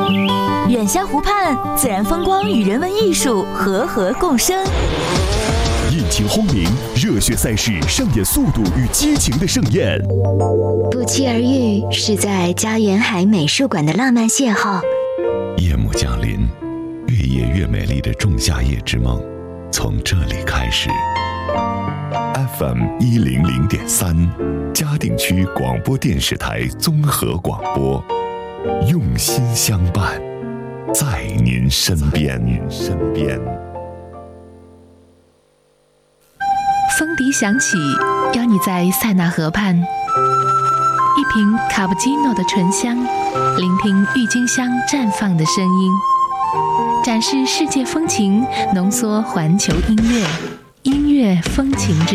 远乡湖畔，自然风光与人文艺术和合共生。 引擎轰鸣，热血赛事上演速度与激情的盛宴。 不期而遇，是在家园海美术馆的浪漫邂逅。 夜幕降临，越夜越美丽的仲夏夜之梦，从这里开始。FM 100.3，嘉定区广播电视台综合广播，用心相伴，在您身边。 风笛响起，邀你在塞纳河畔，一瓶卡布基诺的醇香，聆听郁金香绽放的声音，展示世界风情，浓缩环球音乐，音乐风情之